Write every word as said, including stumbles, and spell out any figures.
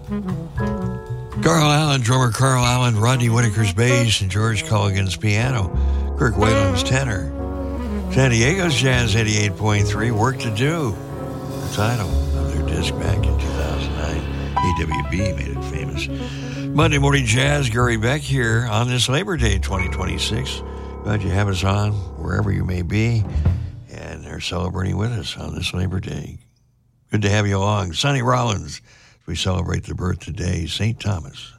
Carl Allen, drummer Carl Allen, Rodney Whitaker's bass, and George Culligan's piano, Kirk Whalen's tenor. San Diego's Jazz eighty-eight point three, Work to Do, the title of their disc back in two thousand nine. A W B made it famous. Monday Morning Jazz, Gary Beck here on this Labor Day twenty twenty-six. Glad you have us on wherever you may be and are celebrating with us on this Labor Day. Good to have you along. Sonny Rollins, as we celebrate the birth today, Saint Thomas.